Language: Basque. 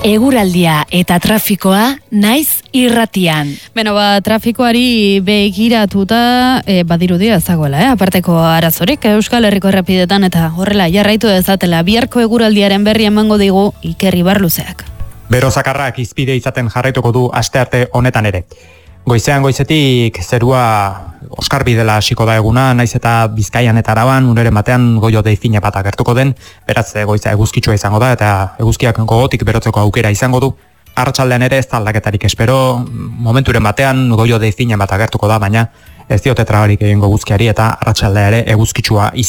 eguraldia eta trafikoa naiz irratian. Beno, trafikoari begiratuta badirudi ezagoela, aparteko arazorik Euskal Herriko errepidetan eta horrela jarraitu dezatela biharko eguraldiaren berri emango digu Iker Ibarluzeak. Bero zakarrak izpide izaten jarraituko du astearte honetan ere. Goizetik zerua Oskar dela hasiko da eguna, naiz eta Bizkaian eta Araban uneren batean goio-hodei fina bat agertuko den, beraz goiza eguzkitsua izango da eta eguzkiak gogotik berotzeko aukera izango du. Arratsaldean ere ez da aldaketarik espero, momenturen batean goio-hodei fina bat agertuko da, baina ez diote trabarik egingo eguzkiari eta arratsaldea ere eguzkitsua izango.